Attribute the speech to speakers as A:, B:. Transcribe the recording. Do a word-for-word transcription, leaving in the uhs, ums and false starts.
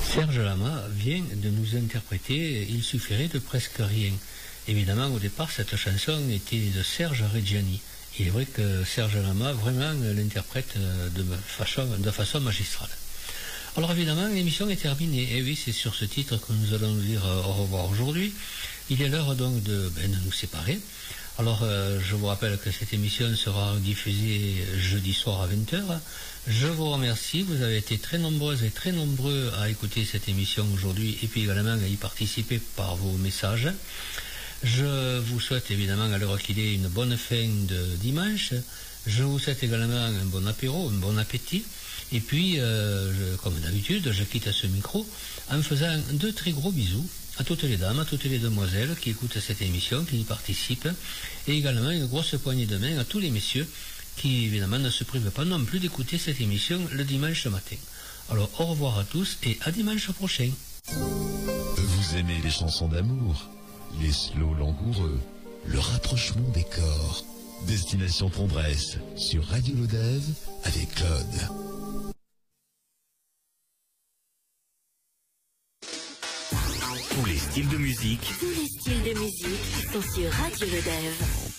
A: Serge Lama vient de nous interpréter Il suffirait de presque rien. Évidemment, au départ, cette chanson était de Serge Reggiani. Il est vrai que Serge Lama vraiment l'interprète de façon, de façon magistrale. Alors évidemment, l'émission est terminée. Et oui, c'est sur ce titre que nous allons dire au revoir aujourd'hui. Il est l'heure donc de, ben, de nous séparer. Alors, euh, je vous rappelle que cette émission sera diffusée jeudi soir à vingt heures. Je vous remercie. Vous avez été très nombreuses et très nombreux à écouter cette émission aujourd'hui et puis également à y participer par vos messages. Je vous souhaite évidemment à l'heure qu'il est une bonne fin de dimanche. Je vous souhaite également un bon apéro, un bon appétit. Et puis, euh, je, comme d'habitude, je quitte ce micro en faisant deux très gros bisous à toutes les dames, à toutes les demoiselles qui écoutent cette émission, qui y participent, et également une grosse poignée de main à tous les messieurs qui, évidemment, ne se privent pas non plus d'écouter cette émission le dimanche matin. Alors, au revoir à tous et à dimanche prochain.
B: Vous aimez les chansons d'amour, les slows langoureux, le rapprochement des corps. Destination Tendresse sur Radio Lodève avec Claude.
C: Tous les styles de musique.
D: Tous les styles de musique sont sur Radio Lodève.